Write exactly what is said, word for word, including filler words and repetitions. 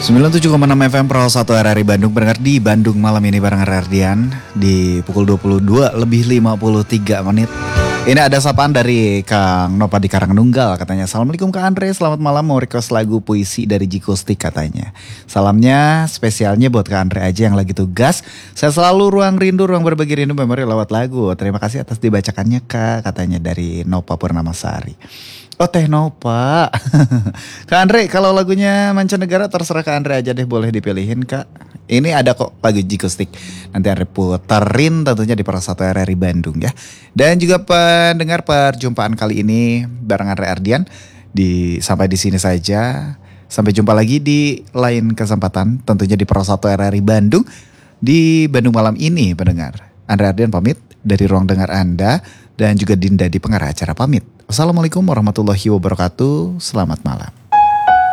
sembilan puluh tujuh koma enam F M Pro satu R R I Bandung, berdengar di Bandung malam ini bareng Ardian di pukul dua puluh dua lebih lima puluh tiga menit. Ini ada sapaan dari Kang Nopa di Karangnunggal, katanya Assalamualaikum Kak Andre, selamat malam, mau request lagu puisi dari Jikustik katanya. Salamnya spesialnya buat Kak Andre aja yang lagi tugas. Saya selalu ruang rindu, ruang berbagi rindu memori lewat lagu. Terima kasih atas dibacakannya Kak, katanya dari Nopa Purnamasari. Oh Teh Nopa. Kak Andre, kalau lagunya mancanegara terserah Kak Andre aja deh, boleh dipilihin Kak. Ini ada kok lagu Jikustik, nanti Andre puterin tentunya di Pro satu R R I Bandung ya. Dan juga pendengar, perjumpaan kali ini bareng Andre Ardian di sampai di sini saja. Sampai jumpa lagi di lain kesempatan, tentunya di Pro satu R R I Bandung di Bandung malam ini pendengar. Andre Ardian pamit dari ruang dengar Anda, dan juga Dinda di pengarah acara pamit. Wassalamualaikum warahmatullahi wabarakatuh. Selamat malam.